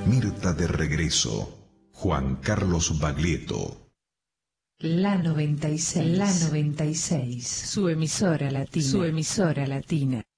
Mirta de regreso. Juan Carlos Baglietto. La 96, su emisora latina.